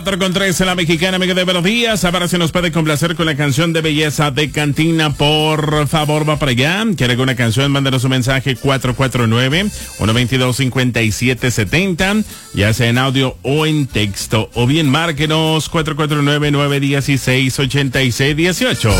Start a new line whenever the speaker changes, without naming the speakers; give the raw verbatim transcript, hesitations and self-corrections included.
cuatro con tres en la mexicana, amiga de buenos días. Ahora se nos puede complacer con la canción de belleza de Cantina. Por favor, va para allá. ¿Quiere alguna canción? Mándanos un mensaje cuatro cuatro nueve, uno dos dos, cinco siete siete cero, ya sea en audio o en texto. O bien márquenos cuatro cuatro nueve, nueve uno seis, ocho seis uno ocho.